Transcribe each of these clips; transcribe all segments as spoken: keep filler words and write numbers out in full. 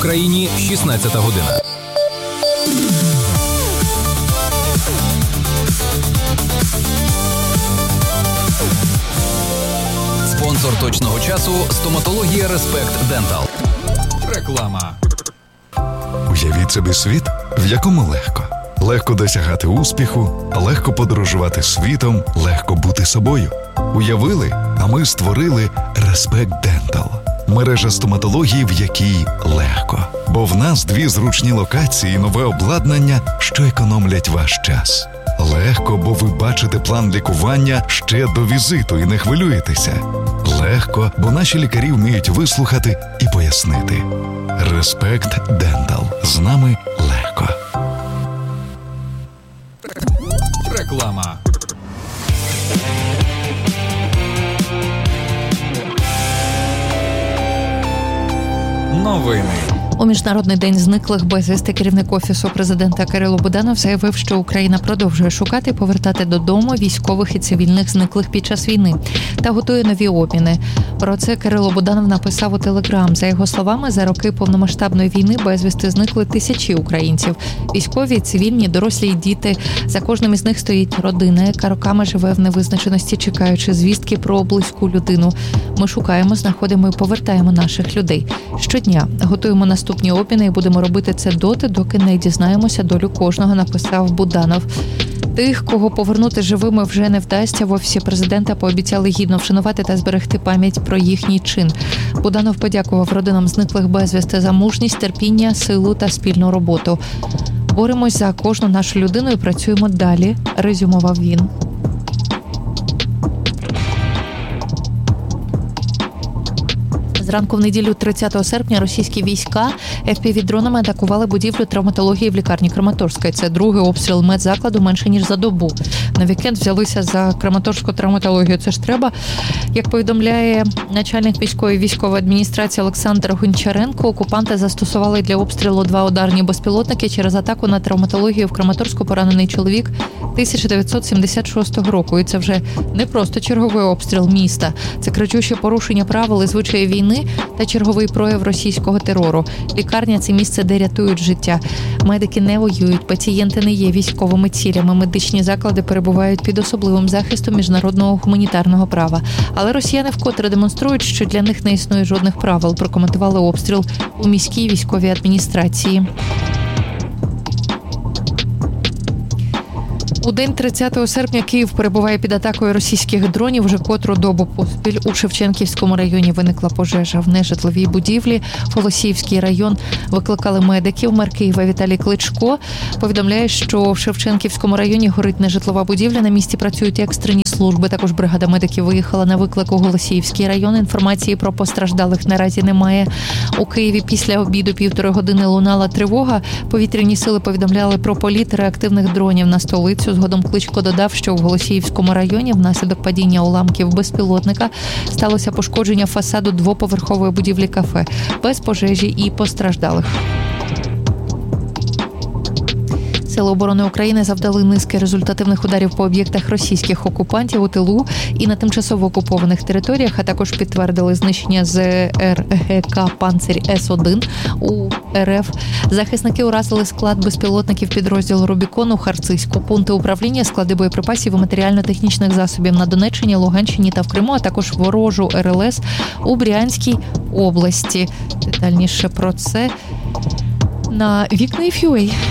Україні шістнадцята година. Спонсор точного часу – стоматологія Респект Дентал. Реклама. Уявіть собі світ, в якому легко. Легко досягати успіху, легко подорожувати світом, легко бути собою. Уявили, а ми створили Респект Дентал. Мережа стоматології, в якій легко. Бо в нас дві зручні локації і нове обладнання, що економлять ваш час. Легко, бо ви бачите план лікування ще до візиту і не хвилюєтеся. Легко, бо наші лікарі вміють вислухати і пояснити. Респект Дентал. З нами легко. Реклама. Новини. У Міжнародний день зниклих безвісти керівник Офісу президента Кирило Буданов заявив, що Україна продовжує шукати і повертати додому військових і цивільних зниклих під час війни та готує нові обміни. Про це Кирило Буданов написав у Телеграм. За його словами, за роки повномасштабної війни безвісти зникли тисячі українців. Військові, цивільні, дорослі і діти. За кожним із них стоїть родина, яка роками живе в невизначеності, чекаючи звістки про близьку людину. Ми шукаємо, знаходимо і повертаємо наших людей. Щодня готуємо наступні обміни і будемо робити це доти, доки не дізнаємося долю кожного, написав Буданов. Тих, кого повернути живими вже не вдасться, в Офісі президента пообіцяли гідно вшанувати та зберегти пам'ять про їхній чин. Буданов подякував родинам зниклих безвісти за мужність, терпіння, силу та спільну роботу. Боремось за кожну нашу людину і працюємо далі, резюмував він. Зранку в неділю тридцятого серпня російські війська еф пі ві-дронами атакували будівлю травматології в лікарні Краматорської. Це другий обстріл медзакладу менше ніж за добу. На вікенд взялися за Краматорську травматологію. Це ж треба. Як повідомляє начальник військової військової адміністрації Олександр Гончаренко, окупанти застосували для обстрілу два ударні безпілотники. Через атаку на травматологію в Краматорську поранений чоловік тисяча дев'ятсот сімдесят шостого року. І це вже не просто черговий обстріл міста. Це кричуще порушення правил і звичаї війни та черговий прояв російського терору. Лікарня – це місце, де рятують життя. Медики не воюють, пацієнти не є військовими цілями. Медичні заклади перебувають під особливим захистом міжнародного гуманітарного права. Але росіяни вкотре демонструють, що для них не існує жодних правил, прокоментували обстріл у міській військовій адміністрації. У день тридцятого серпня Київ перебуває під атакою російських дронів. Вже котру добу поспіль у Шевченківському районі виникла пожежа в нежитловій будівлі. Голосіївський район викликали медиків. Мер Києва Віталій Кличко повідомляє, що в Шевченківському районі горить нежитлова будівля. На місці працюють екстрені служби. Також бригада медиків виїхала на виклик у Голосіївський район. Інформації про постраждалих наразі немає. У Києві після обіду півтори години лунала тривога. Повітряні сили повідомляли про політ реактивних дронів на столицю. Згодом Кличко додав, що в Голосіївському районі внаслідок падіння уламків безпілотника сталося пошкодження фасаду двоповерхової будівлі кафе, без пожежі і постраждалих. Сили оборони України завдали низки результативних ударів по об'єктах російських окупантів у тилу і на тимчасово окупованих територіях, а також підтвердили знищення з ер ге ка «Панцирь С один» у ер еф. Захисники уразили склад безпілотників підрозділу «Рубікон» у Харцизьку, пункти управління, склади боєприпасів і матеріально-технічних засобів на Донеччині, Луганщині та в Криму, а також ворожу ер ел ес у Брянській області. Детальніше про це на вікна точка ю а.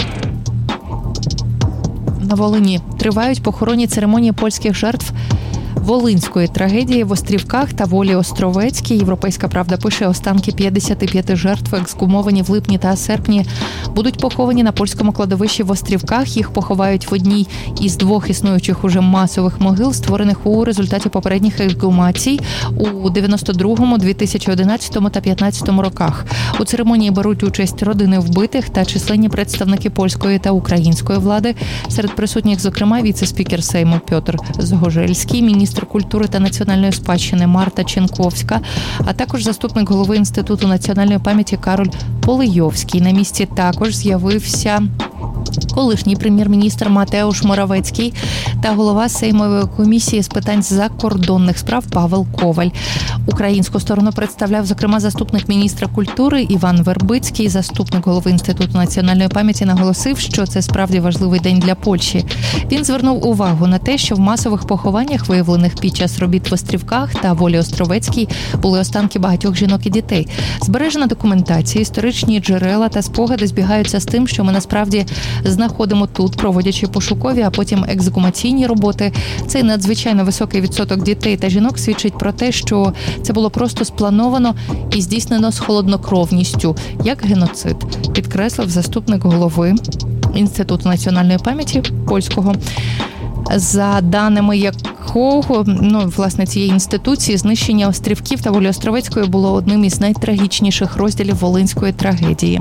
На Волині тривають похоронні церемонії польських жертв волинської трагедії в Острівках та Волі Островецькій. Європейська правда пише, останки п'ятдесят п'ять жертв, ексгумовані в липні та серпні, будуть поховані на польському кладовищі в Острівках. Їх поховають в одній із двох існуючих уже масових могил, створених у результаті попередніх ексгумацій у дев'яносто другому, дві тисячі одинадцятому та п'ятнадцятому роках. У церемонії беруть участь родини вбитих та численні представники польської та української влади. Серед присутніх, зокрема, віце-спікер Сейму Пьотр Згожельський, міністр міністр культури та національної спадщини Марта Ченковська, а також заступник голови Інституту національної пам'яті Кароль Полийовський. На місці також з'явився колишній прем'єр-міністр Матеуш Моравецький та голова Сеймової комісії з питань закордонних справ Павел Коваль. Українську сторону представляв, зокрема, заступник міністра культури Іван Вербицький. Заступник голови Інституту національної пам'яті наголосив, що це справді важливий день для Польщі. Він звернув увагу на те, що в масових похованнях, виявлених під час робіт в Острівках та Волі Островецькій, були останки багатьох жінок і дітей. Збережена документація, історичні джерела та спогади збігаються з тим, що ми насправді знаходимо тут, проводячи пошукові, а потім ексгумаційні роботи. Цей надзвичайно високий відсоток дітей та жінок свідчить про те, що це було просто сплановано і здійснено з холоднокровністю, як геноцид, підкреслив заступник голови Інституту національної пам'яті польського. За даними якого, ну, власне, цієї інституції, знищення Острівків та Волі Островецької було одним із найтрагічніших розділів Волинської трагедії.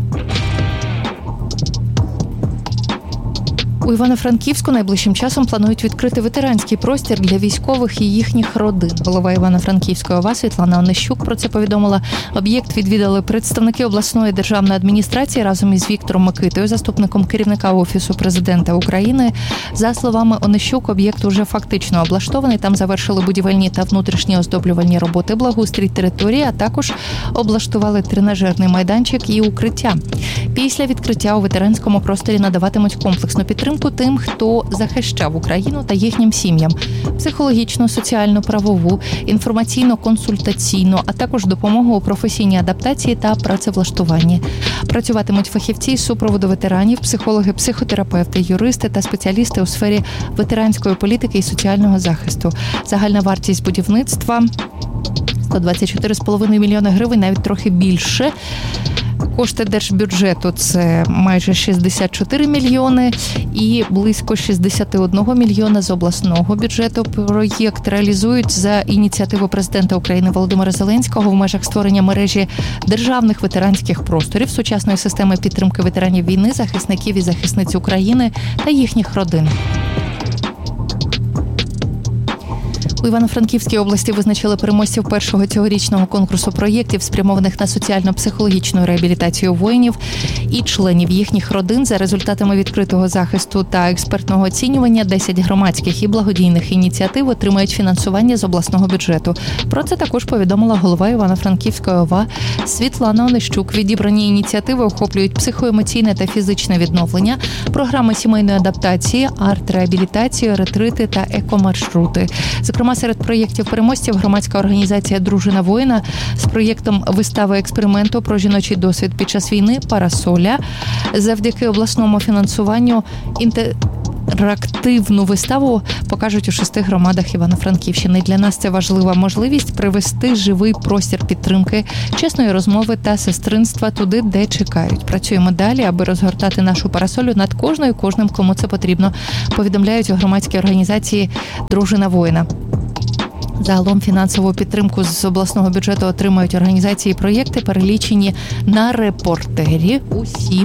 У Івано-Франківську найближчим часом планують відкрити ветеранський простір для військових і їхніх родин. Голова Івано-Франківської ОВА Світлана Онищук про це повідомила. Об'єкт відвідали представники обласної державної адміністрації разом із Віктором Микитою, заступником керівника Офісу президента України. За словами Онищук, об'єкт уже фактично облаштований. Там завершили будівельні та внутрішні оздоблювальні роботи, благоустрій території, а також облаштували тренажерний майданчик і укриття. Після відкриття у ветеранському просторі надаватимуть комплексну підтримку тим, хто захищав Україну та їхнім сім'ям. Психологічну, соціальну, правову, інформаційно-консультаційну, а також допомогу у професійній адаптації та працевлаштуванні. Працюватимуть фахівці з супроводу ветеранів, психологи, психотерапевти, юристи та спеціалісти у сфері ветеранської політики і соціального захисту. Загальна вартість будівництва – сто двадцять чотири цілих п'ять десятих мільйони гривень, навіть трохи більше. Кошти держбюджету – це майже шістдесят чотири мільйони і близько шістдесят один мільйона з обласного бюджету. Проєкт реалізують за ініціативи президента України Володимира Зеленського в межах створення мережі державних ветеранських просторів, сучасної системи підтримки ветеранів війни, захисників і захисниць України та їхніх родин. У Івано-Франківській області визначили переможців першого цьогорічного конкурсу проєктів, спрямованих на соціально-психологічну реабілітацію воїнів і членів їхніх родин. За результатами відкритого захисту та експертного оцінювання десять громадських і благодійних ініціатив отримають фінансування з обласного бюджету. Про це також повідомила голова Івано-Франківської ОВА Світлана Онищук. Відібрані ініціативи охоплюють психоемоційне та фізичне відновлення, програми сімейної адаптації, арт-реабілітацію, ретрити та екомаршрути. Зокрема, серед проєктів переможців громадська організація «Дружина воїна» з проєктом вистави експерименту про жіночий досвід під час війни «Парасоля». Завдяки обласному фінансуванню інтерактивну виставу покажуть у шести громадах Івано-Франківщини. Для нас це важлива можливість привести живий простір підтримки, чесної розмови та сестринства туди, де чекають. Працюємо далі, аби розгортати нашу парасолю над кожною, кожним, кому це потрібно, повідомляють у громадській організації «Дружина воїна». Загалом фінансову підтримку з обласного бюджету отримають організації і проєкти, перелічені на репортері усі.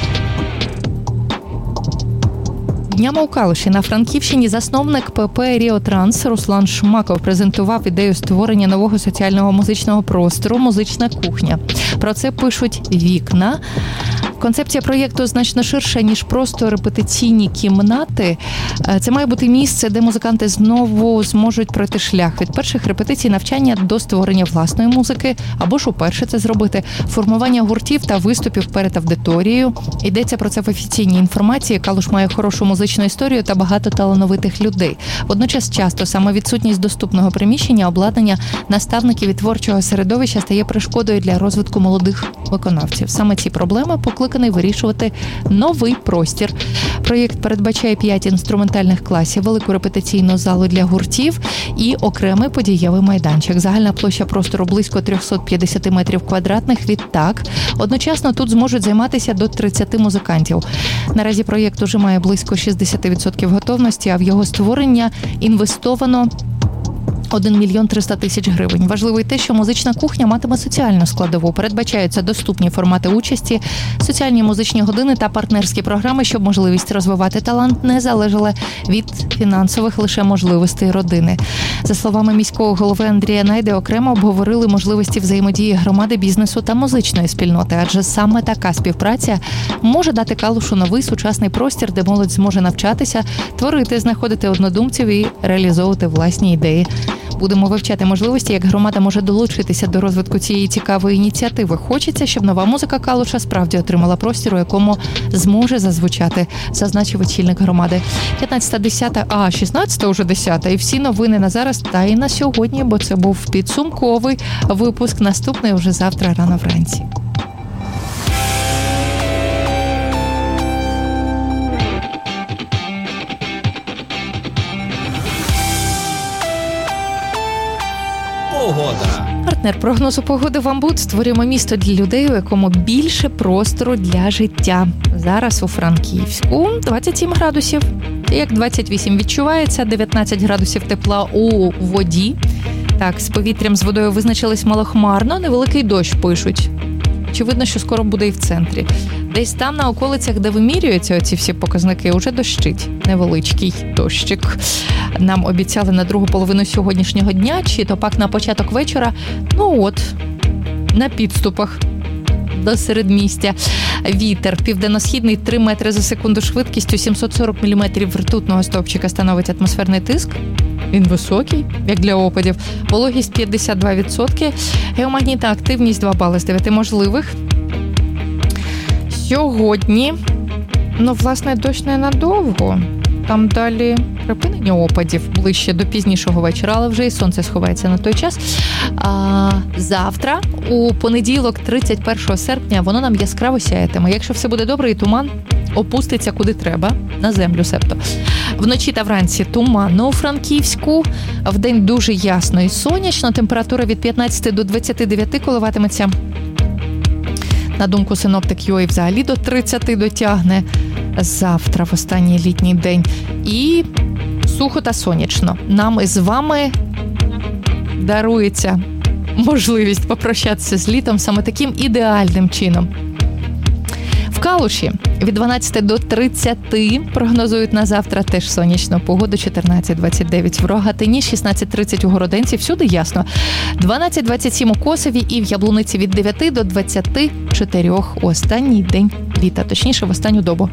Днями у Калуші на Франківщині засновник ПП «Ріотранс» Руслан Шмаков презентував ідею створення нового соціального музичного простору «Музична кухня». Про це пишуть «Вікна». Концепція проєкту значно ширша, ніж просто репетиційні кімнати. Це має бути місце, де музиканти знову зможуть пройти шлях від перших репетицій навчання до створення власної музики, або ж уперше це зробити, формування гуртів та виступів перед аудиторією. Йдеться про це в офіційній інформації. Калуш має хорошу музичну історію та багато талановитих людей. Водночас часто саме відсутність доступного приміщення, обладнання, наставників і творчого середовища стає перешкодою для розвитку молодих виконавців. Саме ці проблеми покликані вирішувати новий простір. Проєкт передбачає п'ять інструментальних класів, велику репетиційну залу для гуртів і окремий подієвий майданчик. Загальна площа простору близько триста п'ятдесят метрів квадратних. Відтак, одночасно тут зможуть займатися до тридцять музикантів. Наразі проєкт уже має близько шістдесят відсотків готовності, а в його створення інвестовано один мільйон триста тисяч гривень. Важливо й те, що музична кухня матиме соціальну складову. Передбачаються доступні формати участі, соціальні музичні години та партнерські програми, щоб можливість розвивати талант не залежала від фінансових лише можливостей родини. За словами міського голови Андрія Найди, окремо обговорили можливості взаємодії громади, бізнесу та музичної спільноти, адже саме така співпраця може дати Калушу новий сучасний простір, де молодь зможе навчатися, творити, знаходити однодумців і реалізовувати власні ідеї. Будемо вивчати можливості, як громада може долучитися до розвитку цієї цікавої ініціативи. Хочеться, щоб нова музика Калуша справді отримала простір, у якому зможе зазвучати, зазначив очільник громади. п'ятнадцята десята, а шістнадцята уже десята. І всі новини на зараз та і на сьогодні, бо це був підсумковий випуск. Наступний уже завтра рано вранці. Погода. Партнер прогнозу погоди «Вамбут». Створюємо місто для людей, у якому більше простору для життя. Зараз у Франківську двадцять сім градусів. Як двадцять вісім відчувається, дев'ятнадцять градусів тепла у воді. Так, з повітрям, з водою визначились малохмарно, невеликий дощ пишуть. Очевидно, що скоро буде і в центрі. Десь там на околицях, де вимірюються оці всі показники, уже дощить. Невеличкий дощик. Нам обіцяли на другу половину сьогоднішнього дня, чи то пак на початок вечора. Ну от, на підступах до середмістя. Вітер південно-східний три метри за секунду швидкістю, сімсот сорок міліметрів ртутного стовпчика становить атмосферний тиск. Він високий, як для опадів. Вологість п'ятдесят два відсотки. Геомагнітна активність два бали з дев'яти можливих. Сьогодні, ну, власне, дощ ненадовго. Там далі припинення опадів ближче до пізнішого вечора, але вже і сонце сховається на той час. А завтра, у понеділок, тридцять першого серпня, воно нам яскраво сяятиме. Якщо все буде добре, і туман опуститься куди треба, на землю себто. Вночі та вранці туманно у Франківську, вдень дуже ясно і сонячно, температура від п'ятнадцяти до двадцяти дев'яти коливатиметься. На думку синоптик ЮА, взагалі до тридцяти дотягне завтра в останній літній день. І сухо та сонячно. Нам із вами дарується можливість попрощатися з літом саме таким ідеальним чином. В Калуші від дванадцяти до тридцяти прогнозують на завтра теж сонячну погоду, чотирнадцять двадцять дев'ять в Рогатині, шістнадцять тридцять у Городенці, всюди ясно. дванадцять двадцять сім у Косові і в Яблуниці від дев'яти до двадцяти чотирьох у останній день літа, точніше в останню добу.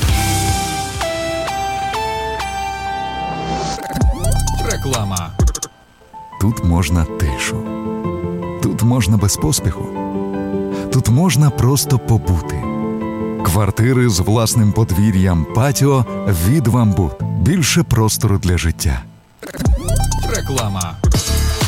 Реклама. Тут можна тишу. Тут можна без поспіху. Тут можна просто побути. Квартири з власним подвір'ям, патіо від «Вамбут». Більше простору для життя. Реклама.